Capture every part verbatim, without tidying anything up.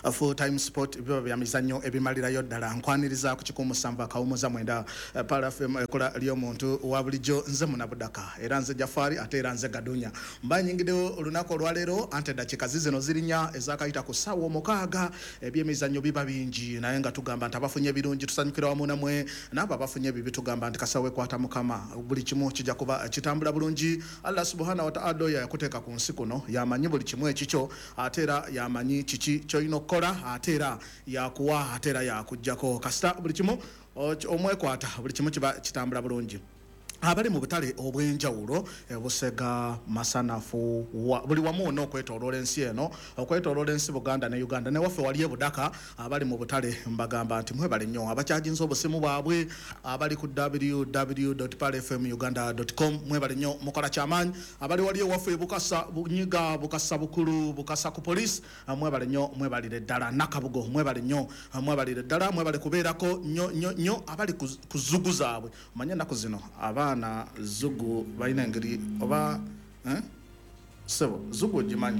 full time sport byo bya mizanyo ebimalirayo ddala nkwaniriza ku kikumu samba kawumuza mwenda Pala F M ekola lyo muntu wa bulijjo nze munabudaka era nze Jafari ate era nze Gadunya mbanyingideo lunako lwalero ante dakika zizino zirinya ezakayita ku sawo mukaaga ebyemizanyo biba bingi naye nga tugamba ntabafunye birungi tusanyukira wamu namwe naba bafunye bibi tugamba ntikasawe kwata mukama buli kimu kijja kuba kitambula bulungi Allah subhanahu wa ta'ala yakuteeka ku nsi kuno yamanyi buli kimu ekikyo atera yamanyi kiki kyoyino kola atera yakuwa atera yakujjako kasita buli kimu omwekwata buli kimu kiba kitambula bulungi abali mu butale obwenjawulo ebusega masanafu wa, buli wamu n'okwetoloola ensi eno okwetoloola ensi Buganda ne Uganda ne waffe wali ebudaka abali mu butale mbagamba nti mwebale nnyo abakyajinza obusimu bwabwe abali ku w w w dot pal f m uganda dot com mwebale nnyo mukola kyamaanyi abali wali ewaffe ebukasa bunyiga bukasa bukulu bukasa ku police mwebale nnyo mwebalire ddala nakabugo mwebale nnyo mwebalire ddala mwebale kubeerako nnyo nnyo nnyo abali ku zugu zaabwe omanye ennaku zino aba na zugu baina engeri oba eh sebo zugu jimanyi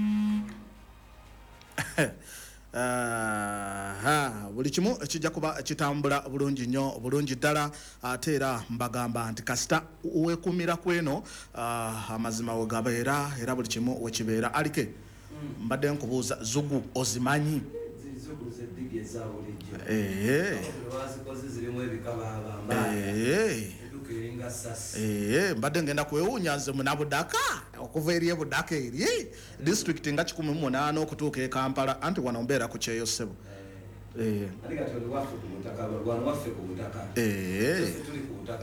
aha buli kimu ekijja kuba kitambula bulungi nnyo bulungi ddala ate era mbagamba nti kasita wekumira kweno amazima we gabeera era buli kimu wekibeera alike mbadde nkubuuza zugu ozimanyi zugu zeddige zawulijjo eh wazikoze zirimu ebikababa eh Eh mbadde ngenda kwewunya nze munabudaka okuva eri ebudaka eri district nga kikumi mu munaana okutuuka e Kampala anti wano mbeera ku kyeyo ssebo eh alika tuli wafu ku mutaka wano waffe ku mutaka eh tuli ku mutaka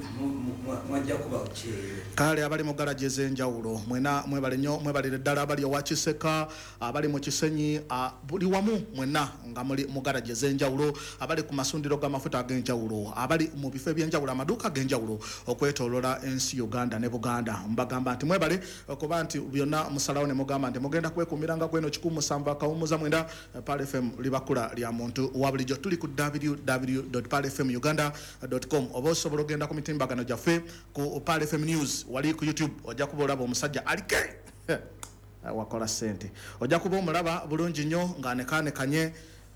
mwajja kuba kyeyo kale abali mu garaje z'enjawulo mwena mwebale nnyo mwebalire ddala abali owakiseka abali mu Kisenyi buli wamu mwena nga muli mu garaje z'enjawulo abali ku masundiro g'amafuta ag'enjawulo abali mu bifo eby'enjawulo amaduuka ag'enjawulo okwetoloola ensi Uganda ne Buganda mbagamba nti mwebale okuba nti byonna musalawo ne mugamba nti mugenda kwekumiranga kweno kikumu samba kawumuza mwenda Pal F M libakula lya muntu wa bulijjo tuli ku w w w dot pal f m uganda dot com oba osobola ogenda ku mitimbagano gyaffe ku Pal F M News wali ku YouTube ojja kuba olaba omusajja alike wakola sente ojja kuba omulaba bulungi nnyo ng'anekanekanye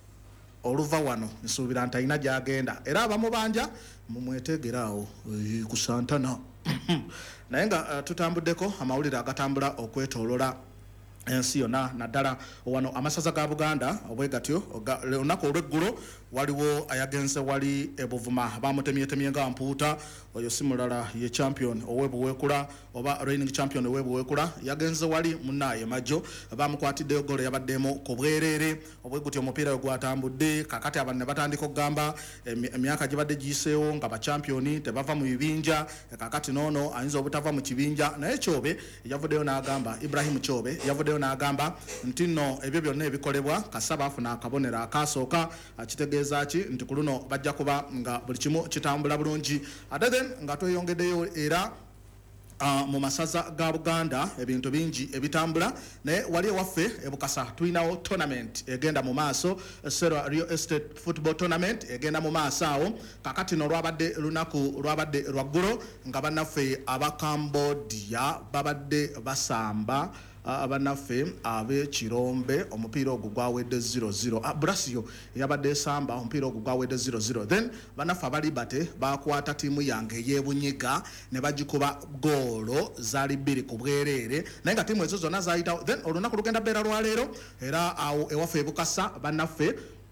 oluva wano nsuubira nti alina gy'agenda era abamubanja mumwetegeraawo ku Santana naye nga uh, tutambuddeko amawulire agatambula okwetoloola ensi yonna naddala wano amasaza ga Buganda obwegatyo olunaku olw'eggulo waliwo ayagenze wali ebuvuma bamutemyetemye nga mpuuta oyo si mulala ye champion owebuweekula oba reigning champion owebuweekula yagenze wali munnaye majjo bamukwatiddeyo golo yabaddemu ku bwereere obwegutyo omupiira we gwatambudde kakati abantu ne batandika okugamba emyaka gibadde giyiseewo nga bachampioni tebava mu bibinja kakati noono ayinza obutava mu kibinja naye Kyobe yavuddeyo n'agamba Ibrahim Kyobe yavuddeyo n'agamba nti nno ebyo byonna ebikolebwa kasaba afuna akabonero akasooka akitegeeza ki nti ku luno bajja kuba nga buli kimu kitambula bulungi ate then nga tweyongeddeyo era Uh, mu masaza ga Buganda ebintu bingi ebitambula naye wali ewaffe ebukasa tulinawo tournament egenda mu maaso Sera Real Estate Football Tournament egenda mu maaso awo kakati no lwabadde lunaku lwabadde lwaggulo nga bannaffe aba Cambodia babadde basamba abanaffe abe Kirombe omupiira ogwo gwawedde zero zero Brasio yabadde samba omupiira ogwo gwawedde zero zero then banaffe abali bate bakwata tiimu yange ey'ebunyiga ne bagikuba goolo zaali bbiri ku bwereere naye nga tiimu ezo zonna zaayitawo then olunaku lugenda beera lwaleero era awo ewaffe ebukasa bannaffe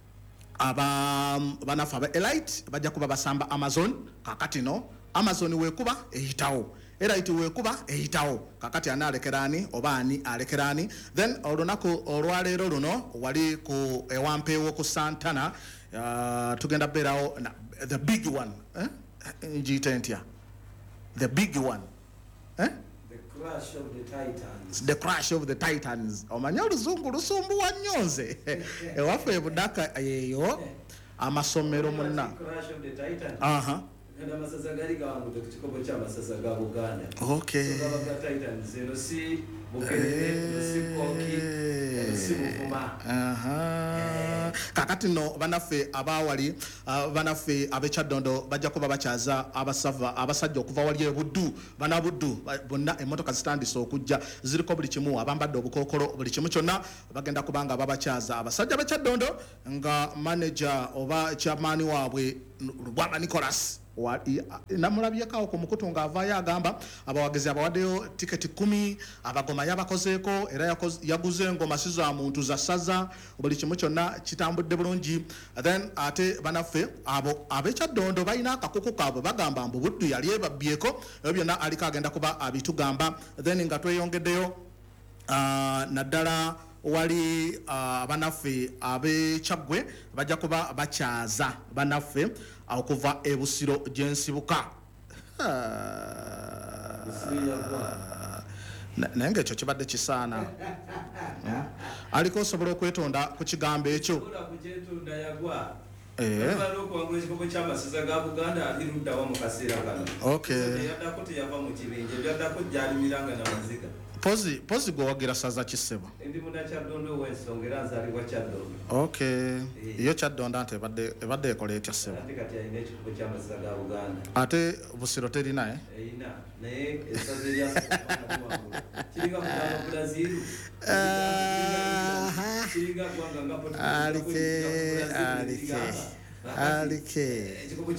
aba banaffe aba Elite bajja kuba basamba Amazon kakati no Amazon weekuba eyitawo era iti wekuba eyitawo kakati analekerani oba ani alekerani then olunaku olwaleero luno wali ku ewampeewo ku Santana uh, tugenda beerawo the big one eh njiyita ntya the big one eh the crash of the Titans the crash of the Titans omanya oluzungu lusumbuwa nnyo nze ewaffe ebudaka eyo amasomero munna crash of the Titans aha Ngenda masaza gali gawangu tekikobo kya masaza ga Buganda. Okay. So ga Titans zero si Bukerere, si Koki, si Buvuma. Aha. kakati no banaffe abawali uh, banaffe ab'Ekyaddondo bajja kuba bakyaza abasava abasajja okuva wali ebuddu bana buddu bonna emmotoka zitandise okujja ziriko buli kimu abambadde obukookolo buli kimu kyonna bagenda kubanga babakyaza abasajja b'Ekyaddondo nga manager oba chairman waabwe Lubwanga Nicholas namulabyeko ku mukutu ng'avaayo agamba abawagizi abawaddeyo tiketi kumi abagoma yabakozeeko era yaguze engoma si za muntu za ssaza buli kimu kyonna kitambudde bulungi. Then ate banaffe abo ab'Ekyaddondo balina akakuku kaabwe bagamba mbu Buddu yali ebabbyeko ebyo byonna aliko agenda kuba abitugamba. Then nga tweyongeddeyo uh, naddala wali uh, banaffe ab'Ekyaggwe bajja kuba bakyaza banaffe okuva e Busiro gyensibuka naye ng'ekyo kibadde kisaana aliko osobola okwetonda ku kigambo ekyo Pozi pozi gwagira saza kisebo. Ndi muna Kyaddondo wensongera nzali wa Kyaddondo. Okay. Iyo Kyaddondo ante badde badde ekole etya sebo. Ate kati ayine ekikubo ky'amasaza ga Uganda. Ate Busiro terina eh? Eyina. Naye esaze lya Kiringa mu Brazil. Ah. Kiringa gwanga ngapo. Alike alike. Alike.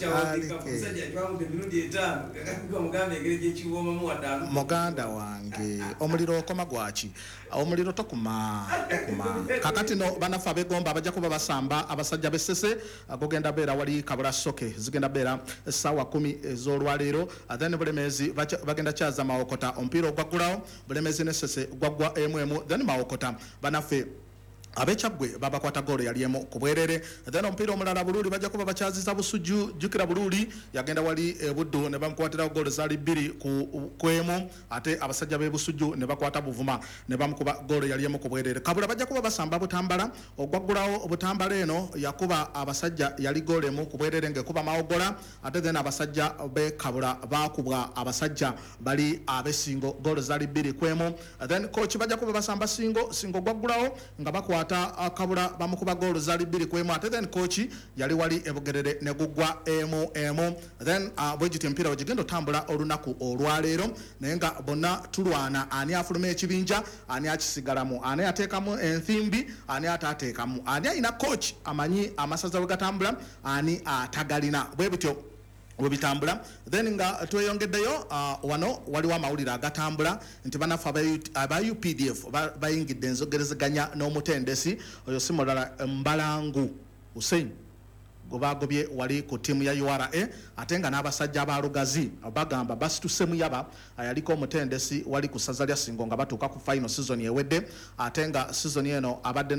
Muganda wange omuliro okoma gwaki omuliro tokuma kuma kakati no banafa begomba abajja kuba basamba abasajja besese agogenda beera wali kabula soke zigenda beera sawa kumi ez'olwaleero then bulemezi bagenda kyaza mawokota omupiira ogwaggulawo bulemezi nesese gwaggwa emu emu then mawokota banafe ab'Ekyaggwe babakwata golo yaliemu ku bwerere. Then omupiira omulala Bululi bajja kuba bakyaziza Busujju jukira Bululi yagenda wali e Buddu ne bamukwatira golo zali bbiri ku kwemu ate abasajja b'e Busujju ne bakwata Buvuma ne bamukuba golo yaliemu ku bwerere. Kabula bajja kuba basamba Butambala ogwaggulawo Obutambala eno yakuba abasajja yali golo emu ku bwerere ngekuba Mawogola ate then abasajja be Kabula bakubwa abasajja bali abesingo golo zali bbiri kwemu. Then coach bajja kuba basamba Singo Singo gwaggulawo nga bakwata Kabula bamukuba golo zali bbiri kwemu ate then coach yali wali ebugerere ne gugwa emu emu. Then uh, bwegiti mpira wagigenda otambula olunaku olwaleero naye nga bonna tulwana ani afuluma ekibinja ani akisigalamu ani ateekamu enthimbi ani ataateekamu ani alina coach amanyi amasaza we gatambula ani atagalina bwe bityo webitambula. Then nga tweyongeddeyo uh, wano waliwo amawulire agatambula nti banafa aba U P D F bayingidde enzogerezeganya n'omutendesi oyo si mulala Mbalangu Hussein gobagobye wali ku tiimu ya U R A ate nga n'abasajja abalugazi bagamba basituse muyaba ayaliko omutendesi wali ku ssaza lya Singo nga batuuka ku final season ewedde ate nga season eno abadde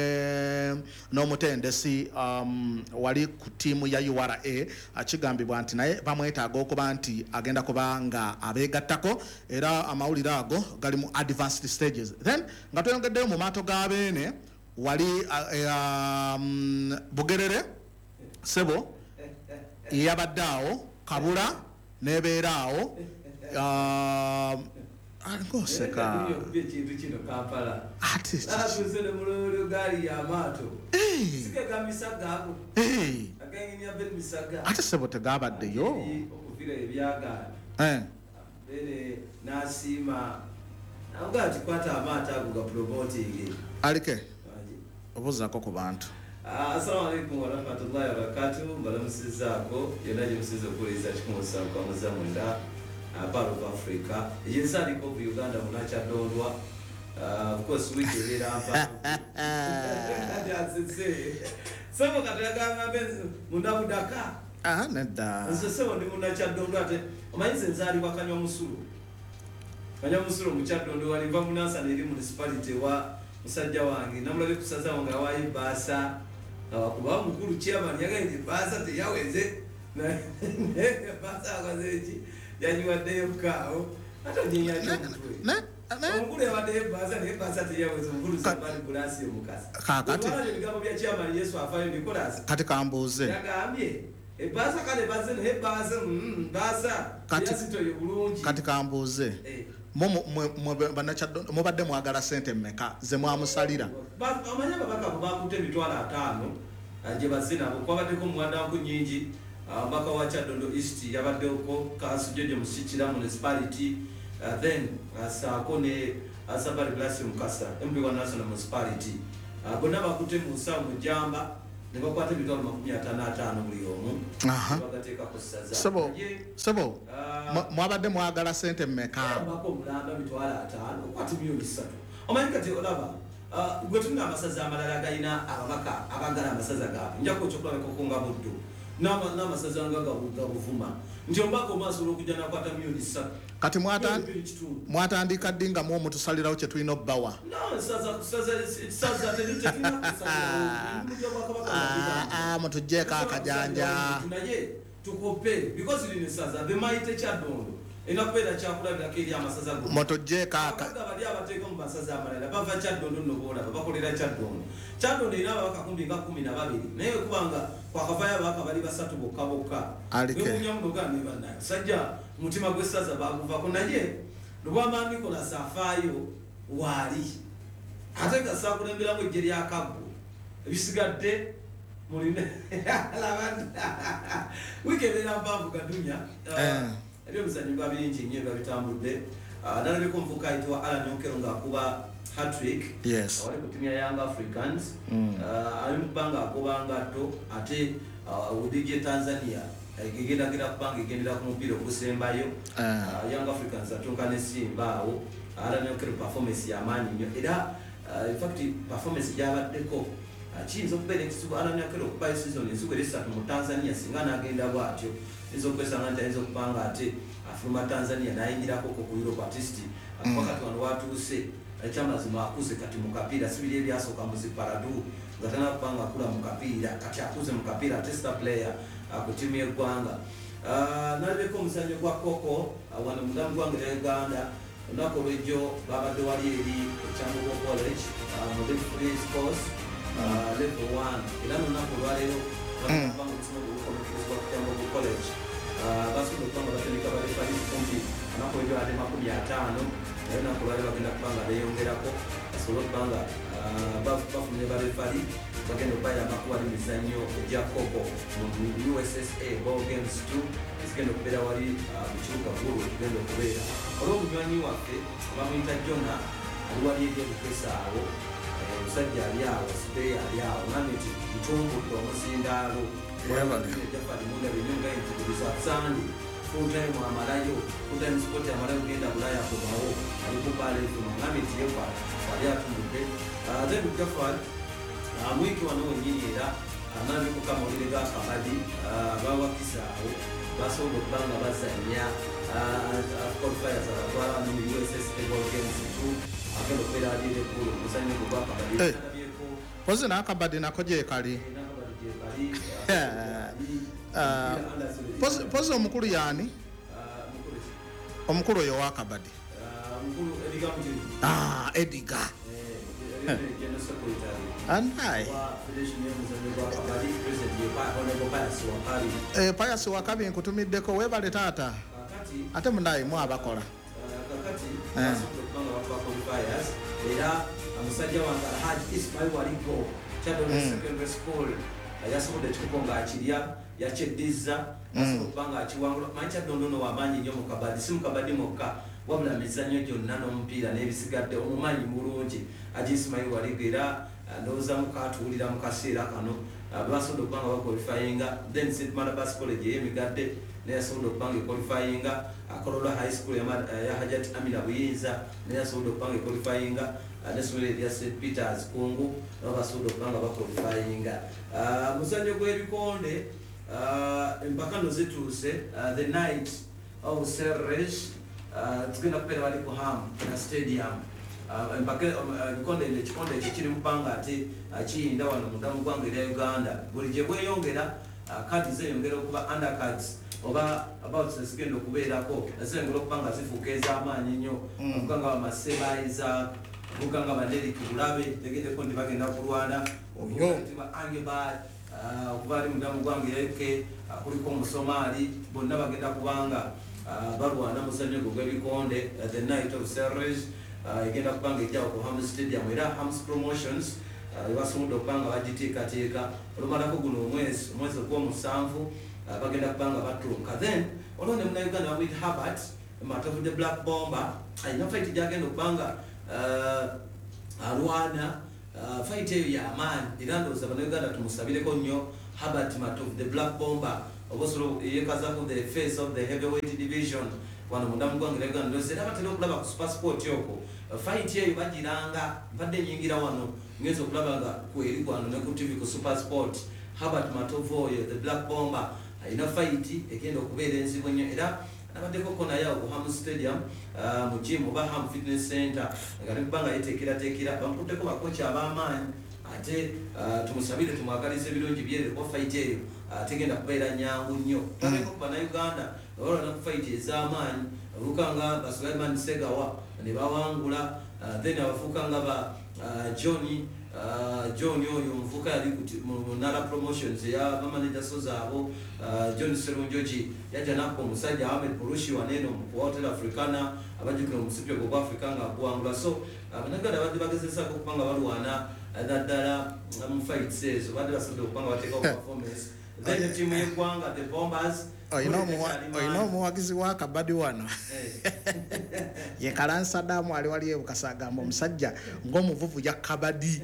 n'omutendesi um, wali ku tiimu ya U R A akigambibwa nti naye bamwetaaga okuba nti agenda kuba nga abeegattako era amawulire ago gali mu advanced stages. Then nga tweyongeddeyo mu maato g'abeene wali uh, um, Bugerere Sebo yabaddawo Kabula nebeeraawo uh, ngoseka ekintu kino Kampala ate atuzene mulolo gali ya maato sike kamisaga ako akanyinya bel misaga ate Sebo tegabaddeyo okuvira ebyaga eh bene nasima angati kwata amata ago ga promoting alike obuzaako ku bantu. Assalamu alaikum wa rahmatullahi wa barakatuh. Balamusizaako yenaje musizo kuliza chikumosa kwa muzamunda part of Africa. Yensali ko Uganda muna Kyaddondo. Uh, of course we get hapa. Sabo kataka ngambe munda budaka. Ah nenda. Sasa ndi muna Kyaddondo ate omanyize nzali wakanywa musulu. Kanywa musulu mu Kyaddondo waliva munasa neri municipality wa musajja wange namulabe kusaza wange awayi basa abakuba mukuru chairman yagaide basa teyaweze na basa akazeji yajiwaddeyo kawo ata nyinya na na mukuru yawaddeyo basa ne basa teyaweze mukuru sabali bulasi omukasa kakati wala ebigambo bya chairman Yesu afayo Nicholas kati kambuze yagambye e basa kale basa ne basa mm basa kati yasitoye bulungi kati kambuze mubadde mwagala sente mmeka ze mwamusalira amanya babaka bakutte emitwalo ataano gye bazze nabo kwabaddeko muwandanku nyingi mbaka wa Kyaddondo East yabaddeko Kasujjojo Musikira municipality then asaako ne Sabari Blasi Mukasa M P wa National Municipality bonna bakutte mu nsawo mujamba ne bakwata emitwalo makumi ataano ataano buli omu bagateeka ku ssaza sebo sebo mwabadde mwagala sente mmeka mbako omulamba emitwalo ataano okwata miliyoni ssatu omanyi kati olaba gwe tulina amasaza amalala galina ababaka abagala amasaza gaabwe njako ekyokulabeko nga buddo n'amasaza nga gabuvuma nti omubaka omaaso olw'okujja nakwata miliyoni ssatu kati mwatandika ddi nga mu mutusalirawo kye tulina obbawa mutugjeeko akajanja naye tukope because lino esaza bemayite Kyaddondo enakubeera kyakulabirako eri amasaza mutugjeeko bali abateeka mu masaza amalala bava Kyaddondo nno boolaba bakolera Kyaddondo Kyaddondo erina ababaka kumbi nga kumi na babiri naye kubanga kwakavayo ababaka bali basatu bokka bokka bemunyamunogaane bannaye sajja mutima gw'essaza baguvako naye lwama Nicholas afaayo waali ate nga saakulemberamu ejje lyakaggo ebisigadde mulina wiiki ebeera mpanvu gadunya ebyomuzanyo biba bingi nnyo biba bitambudde nalabeko omuvuka ayitibwa Alan Okello ng'akuba hat-trick awali ku ttiimu ya Young Africans ali mu bbanga agoba ngatto ate udigi Tanzania egendagenda kubanga egendera ku mupiira ogusembayo Young Africans atunka ne Simba awo Alan Okello performance y'amaanyi nnyo era in fact performance gyabaddeko kiyinza okubeera ekisubu Alan Okello okubayo season ensigo esatu mu Tanzania singa n'agenda bw'atyo ayinza okwesanga nti ayinza okubanga ate afuluma Tanzania n'ayingirako ku Europe artist wakati wano watuuse ekyamazima akuze kati mu kapiira sibiri ebyasooka mu ziparadu nga tanakubanga akula mu kapiira kati akuze mu kapiira ate star player ku ttiimu y'eggwanga nalabeko omuzannyo gwa koko wano mudamu gwange ne Uganda olunaku olw'ejjo babadde wali eri Kyambogo College mu level course level one era n'olunaku olwaleero babanga okusoma okukomekkerezebwa ku Kyambogo College basobola okubanga batendeka balefali kumpi olunaku olw'ejjo ate makumi ataano naye olunaku olwaleero bagenda kubanga beeyongerako basobole okubanga bafumye balefali bagenda okubayira amakuba ali mizannyo egya koko mu U S S A ball games two ezigenda okubeera wali mu kibuga gulu tugenda okubeera olw'omunywanyi waffe bamuyita Jona ali wali eri ebukwesa awo omusajja ali awo sipeeya ali awo nami nti ntumbudde omuzindaalo jafali mundabe nyonga entuguliza sandi full time amalayo full time sport amalayo genda bulaya kubawo ali kubaala efuno nami nti yefa wali atumbudde ate Jafali mwiki wano wenyini era nalabikuka mawulire ga Kamadi bawakisa awo basobola okubanga bazannya qualifiers abatwala mu U S S A ball games two agenda okubeera aliire kulu omuzannyo gwa Kamadi alabyeko pozi n'Akabadi nako gyekali pozi omukulu yaani omukulu oyo w'Akabadi Ediga Andai eh Pius Wakabi nkutumiddeko webale taata ate mundayimu abakola eh era amusajja wange Alhaji Ismail Waliko Kyaddondo Secondary School yasobodde ekikukonga akirya yakyeddiza asobola okubanga akiwangula manyi Kyaddondo no wamaanyi nnyo mu Kabadi si mu Kabadi mokka wabula mizannyo gyonna n'omupiira n'ebisigadde omumanyi mulungi Haji Ismail Waliko era ndowooza mukatuwulira mu kaseera kano basobodde okubanga bakwalifayinga then St Barnabas College ey'emigadde naye yasobodde okubanga ekwalifayinga Kololo High School ya Hajat Amina Buyinza naye yasobodde okubanga ekwalifayinga n'essomero erya St Peters Kungu nabo basobodde okubanga bakwalifayinga muzannyo gw'ebikonde empakano zituuse the night of Serres tugenda kubeera bali ku Ham na stadium ebikonde ekikonde ekyo kiri mu bbanga ate kiyinda wano mudamu gwanga erya Uganda buli gye bweyongera kadi zeeyongera okuba undercards oba about zigenda okubeerako ziyongera okuba nga zifuuka ez'amaanyi nnyo okuga nga bamasebayiza okuga nga baneriki bulabe tegeddeko nti bagenda kulwana obugatibwa angebal okuba ali mudamu gwanga erya U K kuliko omusomaali bonna bagenda kubanga balwana muzannyo gw'ebikonde the night of series egenda kubanga ejjawo ku Hams Stadium era Hams Promotions basumudde okubanga bagiteekateeka olumalako guno omwezi omwezi ogw'omusanvu bagenda kubanga batunka then olwo ne munauganda bamwita Herbert Matovu the Black Bomber alina fight gyagenda okubanga alwana fight eyo y'amaanyi era ndowooza bannayuganda tumusabireko nnyo Herbert Matovu the Black Bomber obosolo yekazako the face of the heavyweight division wano munda mugwanga Uganda ndowooza era batera okulaba ku super sport yoko fight eyo bagiranga mbadde nyingira wano ngeze okulaba nga kweri wano ne ku T V ku super sport Herbert Matovu oyo the Black Bomber alina fight egenda okubeera enzibu nnyo era nabaddeko kona yawo ku Hams Stadium mu gym oba Ham Fitness Center nga nekubanga yeteekerateekera bamukutteko bakocha ab'amaanyi ate tumusabire tumwagaliza ebirungi byere kuba fight eyo tegenda kubeera nyangu nnyo tulabeko ku bannayuganda olwana ku fight ez'amaanyi abafukanga ba Sulaiman Segawa ne bawangula then abafukanga ba Johnny John oyo omuvuka yali mu Nara Promotions ya bamanager sozaabo John Serunjoji yaja nakko omusajja Ahmed Purushi waneno mu Hotel Africana abajukira omusipyo gwa Africa nga kuwangula so abanaganda badde bagezesa ko kupanga balwana adaddala mu fights ezo badde basobodde okupanga bateeka performance then the team y'eggwanga the Bombers oyina omuwagizi wa kabadi wano ye Kalansa Damu ali wali ebukasa agamba omusajja ng'omuvuvu ya kabadi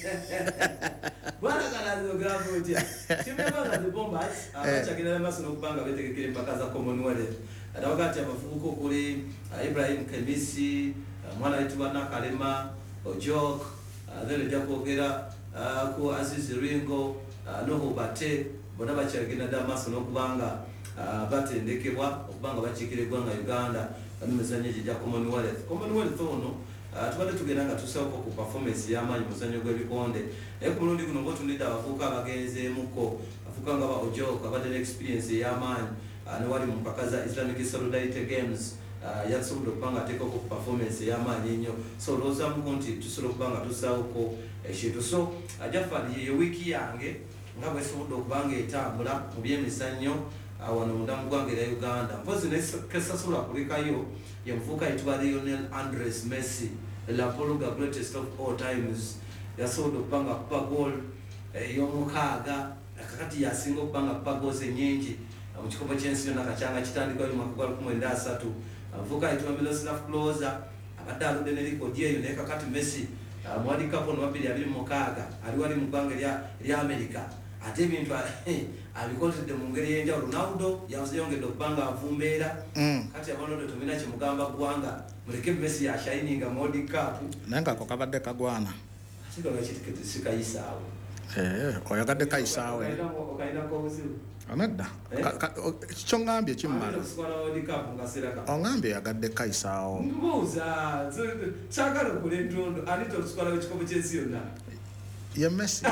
bwana Kalansa ogamba otya kimebanga the Bombers abakyagenda maaso n'okubanga beetegekera empaka za Commonwealth ate wakati abavubuka okuli Ibrahim Kemisi mwana wayitibwa Nakalema Ojok then ojja kwogera ku Aziz Ringo Nuhu Bate bonna bakyagenda dda maaso n'okubanga batendekebwa okubanga bakiikira eggwanga Uganda mumizannyo egya Commonwealth Commonwealth ono tubadde tugenda nga tusaako ku performance y'amaanyi muzannyo gw'ebikonde naye ku mulundi guno ng'otundidde abavubuka abagenzeemuko bavubuka nga ba Ojok abadde n'experience ey'amaanyi ne wali mu mpaka za Islamic Solidarity Games yasobodde okubanga ateekako ku performance ey'amaanyi ennyo so olowoozamuko nti tusobola okubanga tusaawoko ekintu so Jafari ye wiiki yange nga bwesobodde okubanga etambula mu by'emizannyo wano munda mu ggwanga erya Uganda mpozi nesasobola kulekayo ye muvubuka ayitibwa Lionel Andres Messi La Pulga greatest of all times yasobodde okubanga akupa goal ey'omukaaga kakati yasinga okubanga akupa goals ennyingi mu kikopo ky'ensi yonna kakyanga kitandikwa mu mwaka gwa lukumi lwenda asatu amuvubuka ayitibwa Miroslav Klose abadde aludde ne likodi eyo naye kakati Messi mu World Cup ono wabiri abiri mu mukaaga ali wali mu ggwanga erya America ate ebintu abikozedde mu ngeri y'enjawulo Ronaldo yayongedde okubanga avumbeera kati abanodo tumina kimugamba ggwanga muleke Messi yashininga mu World Cup naye ngako kabadde kagwana kiganga kitiketi sikayisaawo oyagadde kayisaawe okalinako obuzibu anadda kyo ngambye kimmala ongambye yagadde kayisaawo mbuuza kyagala okula entondo anita olusukalawo ekikopo ky'ensi yonna ye Messi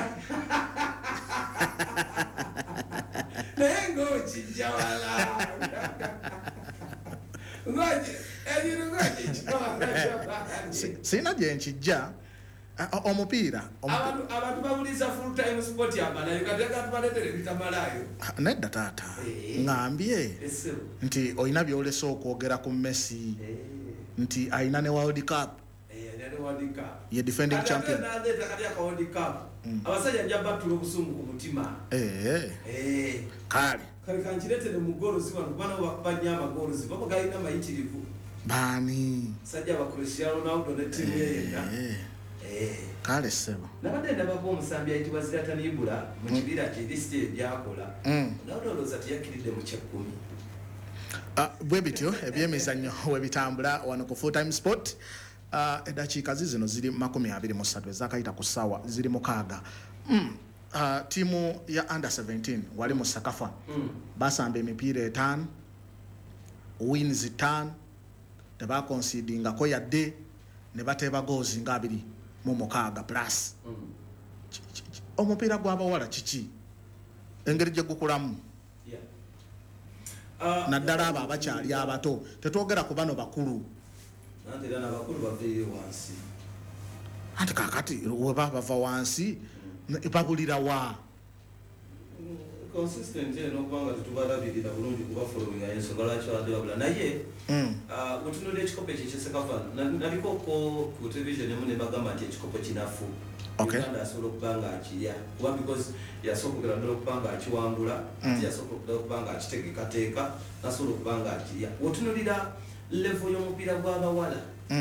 naye ng'okijja wala siina gye nkijja omupiira abantu babuliza full time sport yamalayo kati gatubaletere bitamalayo nedda taata ngambye nti olina byolesa okwogera ku Messi nti ayina ne World Cup ye defending champion abasajja nja batula obusungu ku mutima kale kale kankiretere mu golozi wano kubana bakubanya amagolozi baba galina mayitirivu baani sajja ba Cristiano Ronaldo ne timu yeyenda kale sebo nabadde ndabako omusambi ayitibwa Zlatan Ibula mu kibira kye lisiti ebyakola Ronaldo loza tiyakiridde mu kyakumi bwe bityo ebyemizannyo webitambula wano ku Full Time Sport eddakiika zino ziri makumi abiri mu ssatu ezakayita ku ssaawa ziri mukaaga tiimu ya under seventeen wali mu Sakafa basamba emipiira etaano wins ttaano tebakonsidingako yadde ne bateeba goozi nga abiri mu mukaaga plus omupiira gw'abawala kiki engeri gye gukulamu naddala abo abakyali abato tetwogera ku bano bakulu anti kakati weba bava wansi babulira wa consistent n'okubanga tetubalabirira bulungi kuba following ensonga lwaki wadde wabula naye wetunulira ekikopo ekyo kyesekafa naliko ko ku television emu ne bagamba nti ekikopo kinafu uganda asobola okuba nga akirya kuba because yasobola ddala okuba nga akiwangula ati yasobola okuba nga akitegekateeka nasobola okuba nga akirya wetunulira level y'omupiira gw'abawala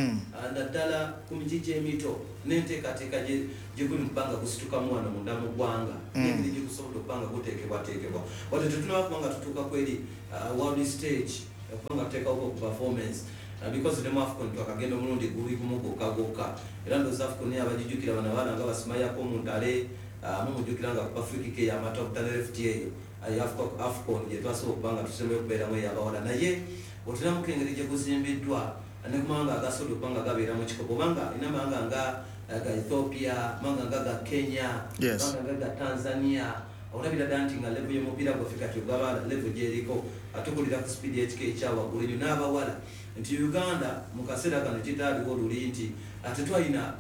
naddala ku mijiji emito n'enteekateeka gye guli mubanga gusitukamu wano munda mu ggwanga n'engeri gye gusobola okuba nga guteekebwateekebwa wate tetunaba kuba nga tutuuka kweri world stage okuba nga tuteekawoko ku performance because ne mu Afcon twakagenda omulundi guli gumu gokka gokka era ndooza Afcon abagijjukira bano abaana nga basimayako mu ntale mumujjukira nga ku Africa ke y'amata obutale F T A Afcon gye twasobola okuba nga tusembe okubeeramu ey'abawala naye otulamuko engeri gye guzimbiddwa nekumanga agasobola okuba nga gabeera mu kikopo kubanga ina manga nga ga Ethiopia manga nga ga Kenya manga nga ga Tanzania olabira ddala nti nga level y'omupiira gwaffe kati ogw'abaala level gyeriko atukulira ku speed y'ekika ekyawaggulu enyo n'abawala nti Uganda mu kaseera kano kitaliwo luli nti tetwalina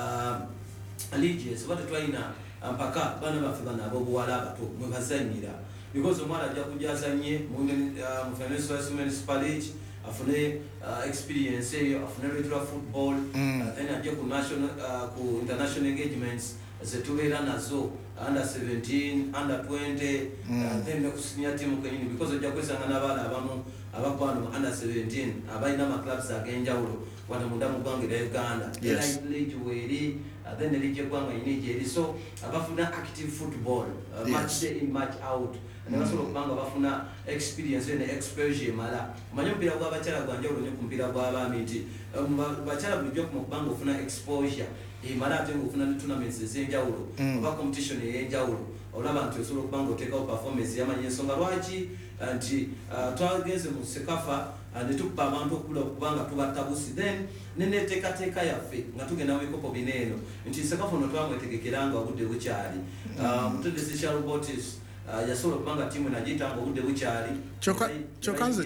allegiance oba tetwalina mpaka baana baffe bano ab'obuwala abato mwe bazannyira because omwana ajja kujja azannye mu financial municipal age afune experience eyo afune regular football then ajja ku national ku international engagements zetubeera nazo under seventeen under twenty then ne ku senior team kenyini because ajja kwesanga n'abaana abamu abakwano under seventeen abalina amaclubs ag'enjawulo wano munda mu ggwanga erya Uganda era age weeri then erigye eggwanga yini gyeri so abafuna active football match day in match out nebasobola okubanga bafuna experience ne exposure emala omanyi omupiira gw'abakyala gwanjawulo ne ku mupiira gw'abaami nti bakyala bulijjo okubanga ofuna exposure emala ate ngaofuna ne tournaments ez'enjawulo oba competition ey'enjawulo olaba nti osobola okubanga oteekawo performance yamanyi ensonga lwaki nti twagenze mu sekafa ne tukubba abantu okubula okubanga tubattabusi then neneteekateeka yaffe nga tugenda mu bikopo bino eno nti sekafa ono twamwetegekera nga obudde bukyali mutendesi kya robotis yasobola okubanga tiimu enagiyita nga obudde bukyali kyokka nze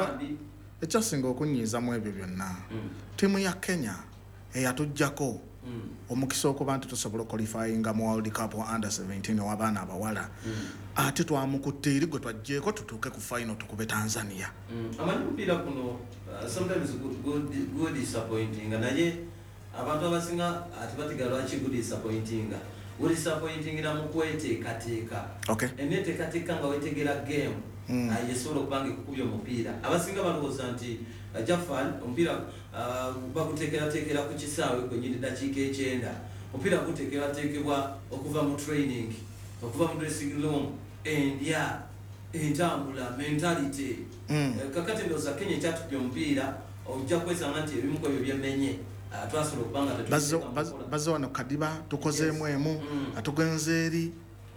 ekyasinga okunyiizamu ebyo byonna tiimu ya Kenya eyatuggyako omukisa okuba nti tusobola okwalifyinga mu World Cup wa under seventeen w'abaana abawala ate twamukutte eri gwe twajjeeko tutuuke ku final tukube Tanzania amanyi omupiira kuno sometimes good disappointing naye abantu abasinga ate batigala lwaki good disappointing good disappointing na mu kweteekateeka eneteekateeka nga wetegera game yesobola okubanga ekukubya omupiira abasinga balowooza nti Jafal omupiira baguteekerateekera ku kisaawe kwenyini dakiika ekyenda omupiira guteekerateekebwa okuva mu training okuva mu dressing room endya entambula mentality kakati ndowooza Kenya ekyatubya omupiira ojja kwesanga nti ebimu ku ebyo byemenye twasobola okubanga bazze wano kadiba tukozeemu emu atugenze eri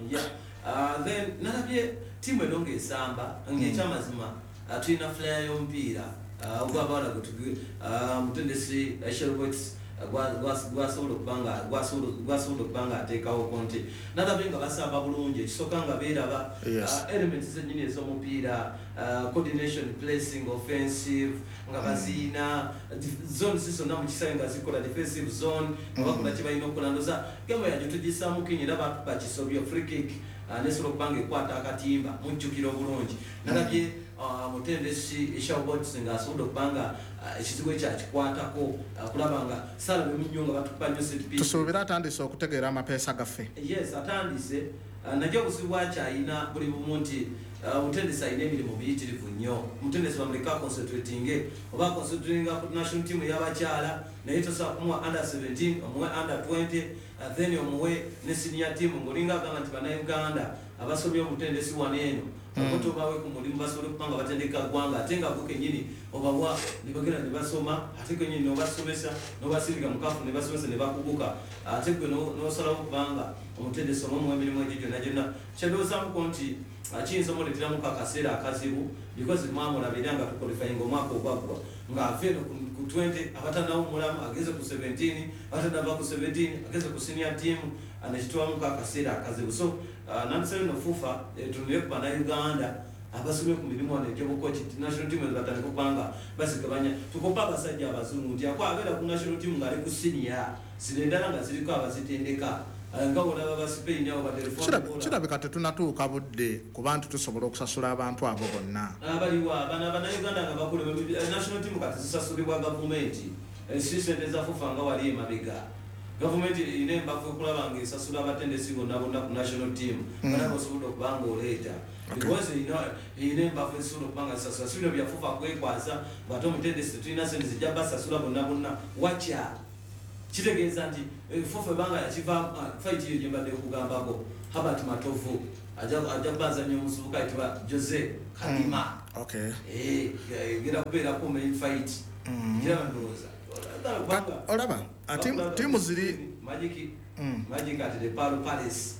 then nalabye tiimu eno ng'esamba ng'ekyamazima tulina flyer y'omupiira ogw'abawala mutendesi Shelbox gwasobola okubanga ateekawo konti nalabye nga basamba bulungi ekisooka nga beeraba elements zennyini ez'omupiira coordination placing offensive nga baziina zone zisonna mu kisawe nga zikola defensive zone nga bakola kye balina okukola ndoza gemo yagyo tugisaamu Kenya era bakisobya free kick nesobola okubanga ekwata akatimba mujjukira obulungi nalabye mutendesi Shelbox nga asobola okubanga ekizibu ekyakikwatako kulaba nga salabe munnyo nga batukuba nnyo set piece tusuubira atandise okutegeera amapeesa gaffe yes atandise najja obuzibu bwakyayina buli bumu nti mutendesi alina emirimu miyitirivu nnyo mutendesi bamuleka concentratinge oba concentratinga ku national team y'abakyala naye tosobola kumuwa under seventeen omuwe under twenty then omuwe ne senior team ng'olinga agamba nti bannayuganda abasobya omutendesi wano eno omuntu obawe ku mulimu basobole okubanga batendeka ggwanga ate nga bo kennyini obawa ne bagenda ne basoma ate kennyini n'obasomesa n'obasirika mu kafu ne basomesa ne bakuguka ate gwe n'osalawo okubanga omutendesi omumu emirimu egyo gyonna gyonna kyandowoozamuko nti kiyinza omuleeteramuko akaseera akazibu because mwamulabira nga tukolifayinga omwaka ogwaggwa ng'ava eno ku twenty abatanawo mulamu ageze ku seventeen abatanava ku seventeen ageze ku senior team nekitwamuko akaseera akazibu so nandisabye nofufa tunire ku bannayuganda abasomye ku mirimu wano egyobukoki national team batandika okubanga bazigabanya tukopa abasajja abazungu nti akwabeera ku national team ng'ali ku senior zino endala nga ziriko abazitendeka nga olaba ba Spain abo ba telefoni kirabika tetunatuuka budde ku bantu tusobola okusasula abantu abo bonna abaliwo abana bannayuganda nga bakule national team kati zisasulibwa gavumenti sisente ezafufa nga wali emabega gavumenti ine embavu ekulaba nga esasula abatendesi bonna bonna ku national team bana basobola okubanga oleeta because ine embavu esobola okubanga zisasula sibino byafufa kwekwaza ngate omutendesi tulina sente zijja basasula bonna bonna wacha kitegeeza nti fufa ebanga yakiva fight eyo gye mbadde okugambako Herbert Matovu ajja kubanza nnyo omusubuka ayitibwa Jose Kadima genda kubeerako main fight kiraba ndowooza olaba tiimu ziri Magic Magic at the Palo Palace